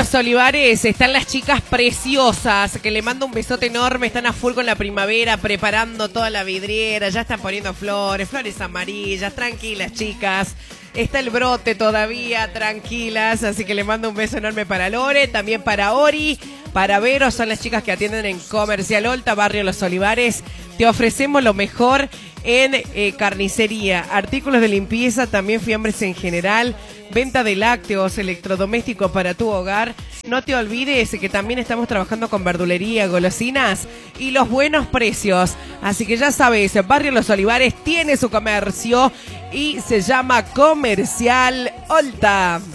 Los Olivares están las chicas preciosas, que le mando un besote enorme, están a full con la primavera, preparando toda la vidriera, ya están poniendo flores amarillas, tranquilas chicas. Está el brote todavía, tranquilas, así que le mando un beso enorme para Lore, también para Ori, para Vero, son las chicas que atienden en Comercial Olta, Barrio Los Olivares. Te ofrecemos lo mejor en carnicería, artículos de limpieza, también fiambres en general, venta de lácteos, electrodomésticos para tu hogar. No te olvides que también estamos trabajando con verdulería, golosinas y los buenos precios. Así que ya sabes, Barrio Los Olivares tiene su comercio y se llama Comercial Olta.